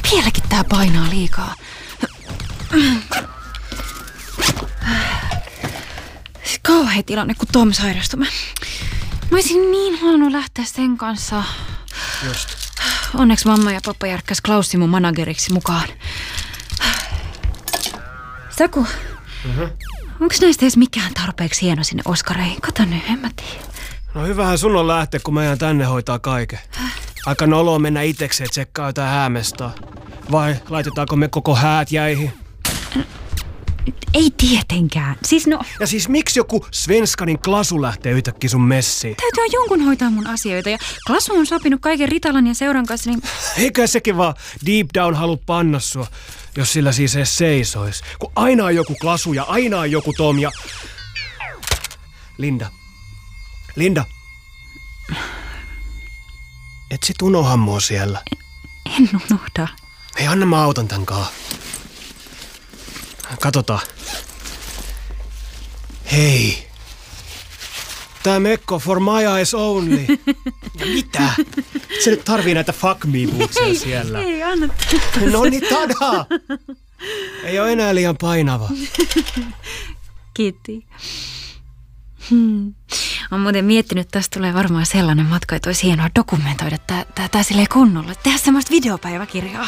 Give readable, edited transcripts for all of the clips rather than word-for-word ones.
Vieläkin tää painaa liikaa. Kauhea tilanne, kun Tom sairastui. Mä olisin niin halunnut lähteä sen kanssa. Just. Onneksi mamma ja pappa järkkäs Klaussi mun manageriksi mukaan. Saku, onks näistä edes mikään tarpeeksi hieno sinne Oskareihin? Kato nyt, en mä tiedä. No hyvähän sun on lähteä, kun mä jään tänne hoitaa kaiken. Aika noloa mennä itekseen tsekkaa jotain häämestaa. Vai laitetaanko me koko häät jäihin? Ei tietenkään. Siis no... Ja siis miksi joku Svenskanin Klasu lähtee yhtäkkiä sun messiin? Täytyy jonkun hoitaa mun asioita ja Klasu on sopinut kaiken Ritalan ja seuran kanssa, niin... Eikä sekin vaan deep down halu panna sua, jos sillä siis edes seisois. Kun aina on joku Klasu ja aina on joku Tom ja... Linda. Et sit unoha mua siellä. En unohda. Hei, anna mä autan tän kaa. Katsotaan. Hei. Tää mekko for my eyes only. Ja mitä? Se nyt tarvii näitä fuck me bootsia siellä. Ei, anna. No niin, tada! Ei oo enää liian painava. Kiitti. Olen muuten miettinyt, että tästä tulee varmaan sellainen matka, että olisi hienoa dokumentoida tää silleen kunnolla. Tehdä semmoista videopäiväkirjaa.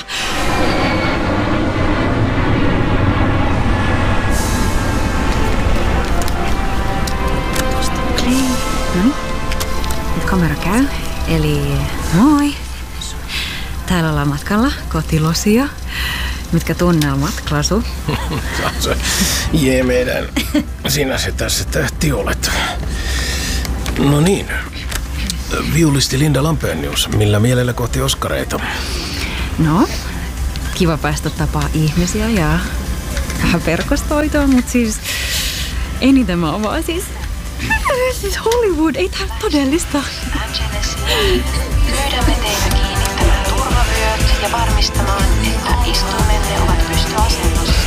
Nyt kamera käy. Eli moi. Täällä ollaan matkalla kohti Losia. Mitkä tunnelmat, Klasu? Jee, meidän. Sinä se tässä tähti olet. No niin. Viulisti Linda Lampenius. Millä mielellä kohti Oskareita? No, kiva päästä tapaa ihmisiä ja vähän verkostoitua, mutta siis eniten mä oon vaan siis Hollywood, ei tää todellista. Angelesiin. Pyydämme teitä kiinnittämään turvavyöt ja varmistamaan, että istumenne ovat pystyasennossa.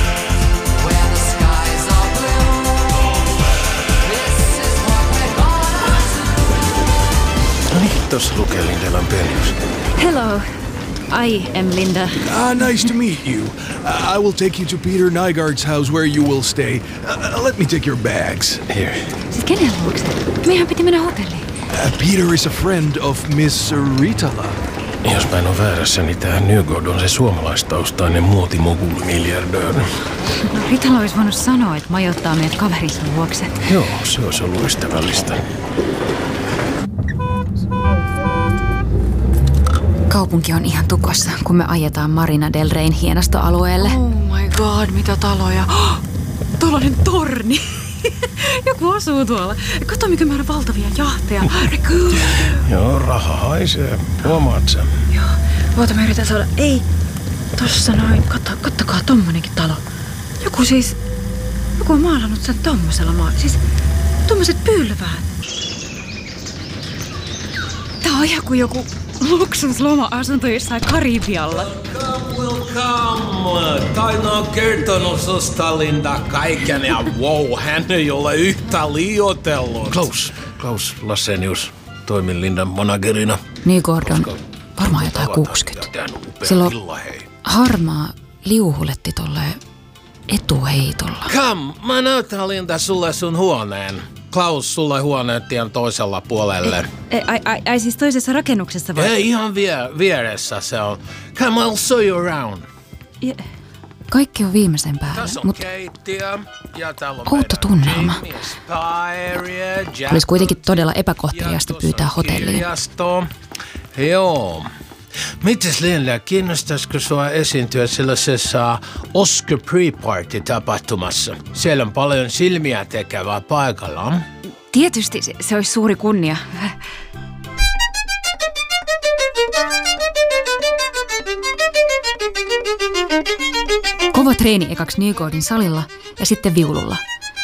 No niin, tossa lukee Linda Lampenius. Hello, I am Linda. Nice to meet you. I will take you to Peter Nygaard's house where you will stay. Let me take your bags. Here. Siis kenen luokse? Meidän piti mennä hotelliin. Peter is a friend of Miss Ritala. Jos mä en ole väärässä, niin tää Nygaard on se suomalaistaustainen muotimogul-miljardöör. No, Ritala olisi voinut sanoa, että majoittaa meidät kaverinsa luokse. Joo, se olisi ollut ystävällistä. Kaupunki on ihan tukossa, kun me ajetaan Marina del Reyn hienostoalueelle. Oh my god, mitä taloja. Tuollainen torni. Joku asuu tuolla. Kato, mikä määrä valtavia jahteja. Joo, raha haisee. Huomaat sä? Joo. Oota, mä yritän saada... Ei. Tossa noin. Kattokaa tommonenkin talo. Joku on maalannut sen tommosella Siis tommoset pylväät. Tää on ihan kuin joku luksusloma-asunto jossain Karibialla. Welcome. Taina on kertonut susta, Linda, kaiken ja wow, hän ei ole yhtä liioitellut. Klaus Lassenius. Toimin Lindan managerina. Niin, Gordon. Varmaan jotain 60. Silloin harmaa liuhuletti tolleen etuheitolla. Come, mä näytän Linda sulle sun huoneen. Klaus, sulle huoneen tien toisella puolelle. Ai siis toisessa rakennuksessa vai? Ei, ihan vieressä se on. Come, I'll show you around. Kaikki on viimeisen päällä, mutta outo tunnelma. Olisi kuitenkin todella epäkohteliasta pyytää hotelliin. Joo. Mites Linda, kiinnostaisiko sua esiintyä sellaisessa Oscar Pre-Party-tapahtumassa? Siellä on paljon silmiä tekevää paikalla. Tietysti se olisi suuri kunnia. Kova treeni ekaksi Nygaardin salilla ja sitten viululla.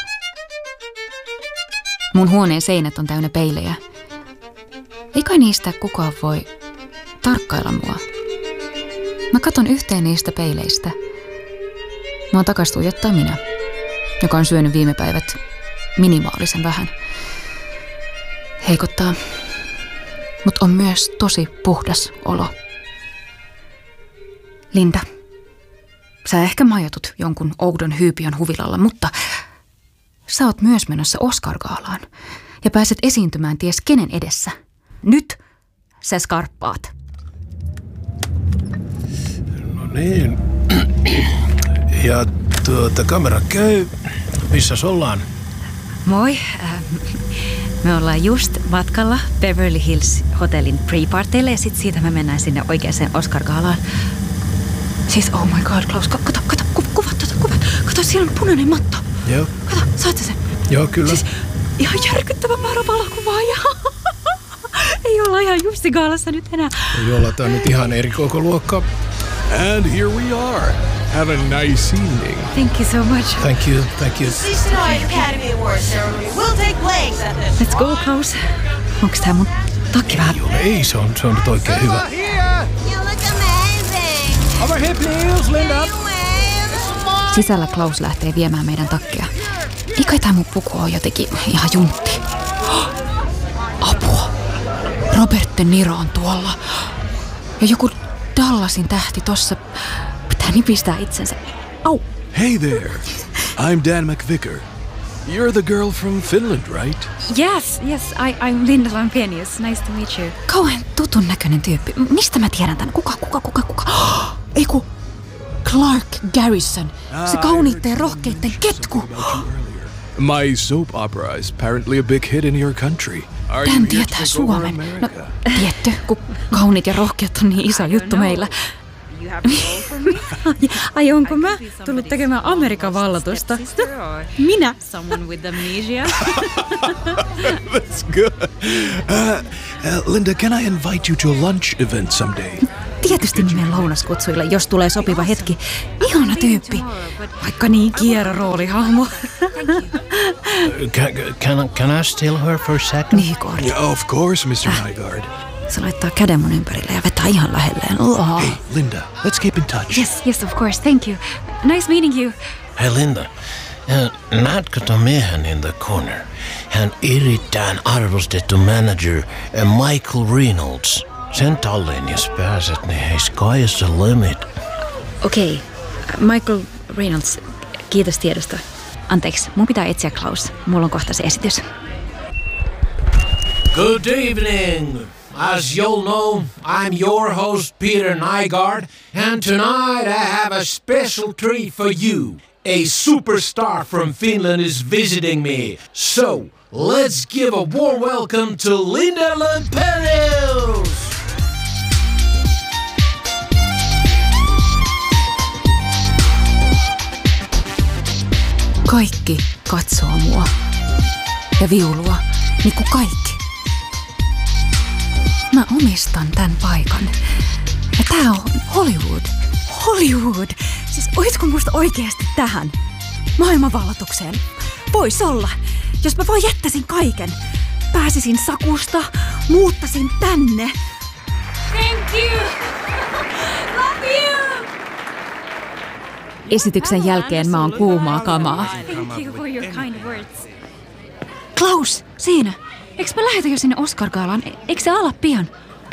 Mun huoneen seinät on täynnä peilejä. Ei kai niistä kukaan voi tarkkailla mua. Mä katon yhteen niistä peileistä. Mä oon takas tuijottaa minä, joka on syönyt viime päivät minimaalisen vähän. Heikottaa, mut on myös tosi puhdas olo. Linda, sä ehkä majoitut jonkun oudon hyypiön huvilalla, mutta sä oot myös menossa Oscar-gaalaan ja pääset esiintymään ties kenen edessä. Nyt sä skarppaat. No niin. Ja kamera käy. Missäs ollaan? Moi. Me ollaan just matkalla Beverly Hills hotellin pre-parteille ja sitten siitä me mennään sinne oikeaan Oscar-gaalaan. Siis oh my god, Klaus, kato, kuvat. Kato, siellä on punainen matto. Joo. Kato, saat sä sen? Joo, kyllä. Siis ihan järkyttävä määrä valokuvaaja. Ei olla ihan Jussi-gaalassa nyt enää. Ei olla, tää on nyt ihan eri koko luokka. And here we are. Have a nice evening. Thank you so much. Thank you. Season 9 Academy Awards ceremony will take place at the... Let's go, Klaus. Onks tää mun takki vähän? Ei, se on nyt oikein hyvä. You look amazing. Over here, please, Linda. Sisällä Klaus lähtee viemään meidän takkeja. Ei kai tää mun puku on jotenkin ihan juntti. Apua. Robert De Niro on tuolla. Ja joku Dallasin tähti tossa. Pitää nipistää itsensä. Au. Hey there. I'm Dan McVicker. You're the girl from Finland, right? Yes, I'm Linda Lampenius. Nice to meet you. Kauhean tutun näköinen tyyppi. Mistä mä tiedän tän? Kuka? Eiku. Clark Garrison. Se kauniitten ja rohkeitten ketku. My soap opera is apparently a big hit in your country. Tän tietää Suomen. No, tietty, kun kauniit ja rohkeat on niin iso juttu meillä. Ai onko mä tullut tekemään Amerikan vallatusta? Minä? Someone with amnesia. That's good. Linda, can I invite you to a lunch event someday? Tietysti nimen lounaskutsuille, jos tulee sopiva hetki. Ihana tyyppi. Vaikka niin kierro roolihahmo. Can I steal her for a second? Nygaard. Yeah, of course, Mr. Nygaard. Se laittaa käden mun ympärille ja vetää ihan lähelleen. Hey, Linda, let's keep in touch. Yes, of course, thank you. Nice meeting you. Hei Linda, näetkö ton miehen in the corner? Hän erittäin arvostettu manager Michael Reynolds. Sen talliin, jos pääset, niin hei, sky's the limit. Okei, Michael Reynolds, kiitos tiedosta. Anteeksi, mun pitää etsiä Klaus. Mulla on kohta se esitys. Good evening. As you'll know, I'm your host, Peter Nygaard, and tonight I have a special treat for you. A superstar from Finland is visiting me. So, let's give a warm welcome to Linda Lampenius! Kaikki katsoo mua. Ja viulua, niin kuin kaikki. Mä omistan tän paikan. Ja tää on Hollywood. Hollywood! Siis oisko musta oikeasti tähän? Maailmanvallatukseen. Vois olla. Jos mä vaan jättäisin kaiken. Pääsisin Sakusta, muuttaisin tänne. Thank you! Love you! Esityksen jälkeen mä oon kuumaa kamaa. Thank you for your kind words. Klaus, siinä. Eikö mä lähetä jo sinne Oscar-gaalaan? Eikö se ala pian?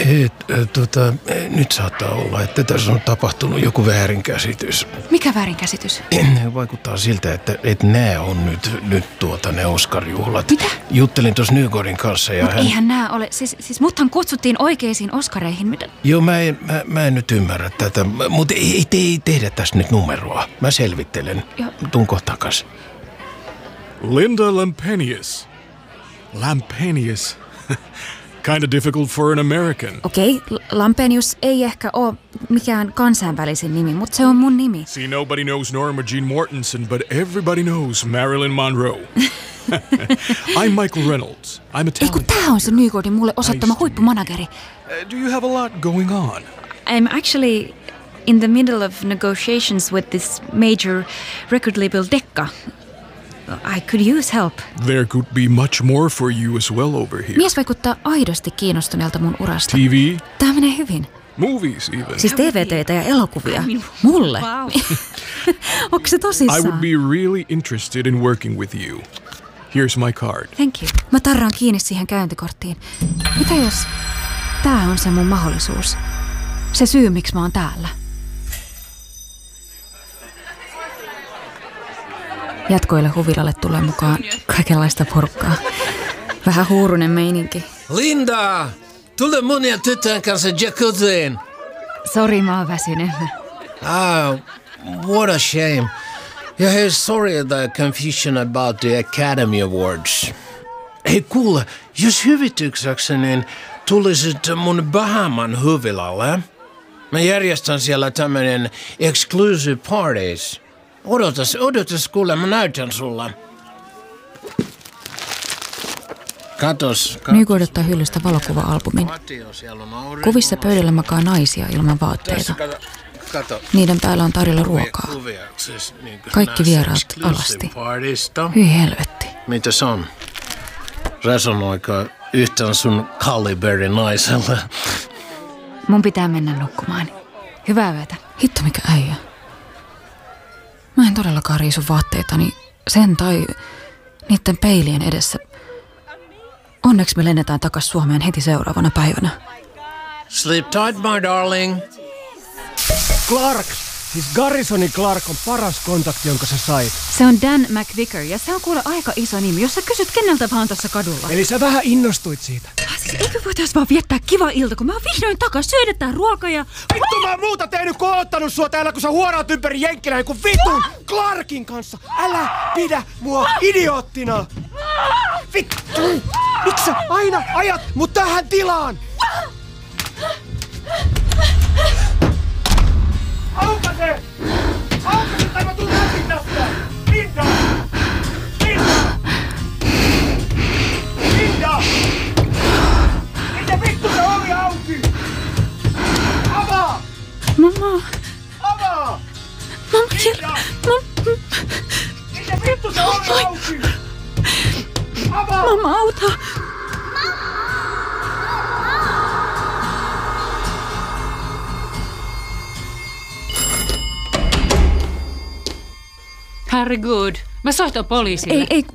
Nyt saattaa olla, että tässä on tapahtunut joku väärinkäsitys. Mikä väärinkäsitys? Vaikuttaa siltä, että nää on nyt ne Oscar-juhlat. Mitä? Juttelin tuossa Nygaardin kanssa ja Eihän nää ole. Siis muthan kutsuttiin oikeisiin Oscareihin. Mitä? Joo, mä en nyt ymmärrä tätä, mutta ei tehdä tästä nyt numeroa. Mä selvittelen. Tuun kohta takas. Linda Lampenius. Lampenius. Kind of difficult for an American. Okei, Lampenius ei ehkä ole mikään kansainvälisin nimi, mutta se on mun nimi. See, nobody knows Norma Jean Mortensen, but everybody knows Marilyn Monroe. I'm Michael Reynolds. I'm a Ei kun tää on se Nygaardin mulle osoittama huippumanageri. Do you have a lot going on? I'm actually in the middle of negotiations with this major record label Decca. I could use help. There could be much more for you as well over here. Mies vaikuttaa aidosti kiinnostuneelta mun urasta. TV, Tää menee hyvin. movies even. Siis TV:tä ja elokuvia. Mulle. Wow. Onko se I tosissaan? would be really interested in working with you. Here's my card. Thank you. Mä tarraan kiinni siihen käyntikorttiin. Mitä jos tää on se mun mahdollisuus? Se syy, miksi mä oon täällä. Jatkoille huvilalle tulee mukaan kaikenlaista porukkaa. Vähän huurunen meininki. Linda! Tule mun ja tytön kanssa jacuzziin. Sori, mä oon väsynyt. What a shame. Ja hei, sorry the confusion about the Academy Awards. Hei kuule, jos hyvitykseksi, niin tulisit mun Bahaman huvilalle. Mä järjestän siellä tämmönen exclusive parties. Odotas kuule, mä näytän sulle. Katos. Nyky odottaa hyllystä valokuva-albumin. Kuvissa pöydällä makaa naisia ilman vaatteita. Niiden päällä on tarjolla ruokaa. Kaikki vieraat alasti. Hyi helvetti. Mitäs on? Resonoiko yhtään sun kaliberin naiselle? Mun pitää mennä nukkumaan. Hyvää yötä. Hitto mikä äijä. Mä en todellakaan riisu vaatteitani sen tai niiden peilien edessä. Onneksi me lennetään takas Suomeen heti seuraavana päivänä. Sleep tight, my darling. Clark! Siis Garrisonin Clark on paras kontakti, jonka sä sait. Se on Dan McVicker ja se on kuule aika iso nimi, jos sä kysyt keneltä vaan tässä kadulla. Eli sä vähän innostuit siitä. Siis eikö voitais vaan viettää kiva ilta, kun mä oon vihdoin takas, syödetään ruokaa ja... Vittu mä oon muuta tehnyt kuin oottanut sua täällä, kun sä huoraat ympäri jenkkilä joku vitun Clarkin kanssa. Älä pidä mua idioottina. Vittu! Miksi sä aina ajat mut tähän tilaan? Aukaise! Aukaise tai mä tuun läpi tästä! Linda! Linda! Linda! Mitä vittu se ovi auki? Avaa! Mamma! Avaa! Mamma! Mitä vittu se ovi auki? Avaa! Mamma, auta! Herregud, mä soitan poliisille. Ei,